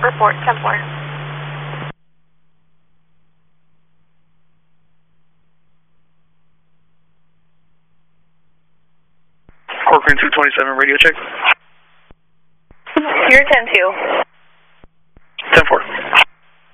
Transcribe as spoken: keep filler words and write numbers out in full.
report, ten four. Corcoran two twenty-seven, radio check. You're ten two.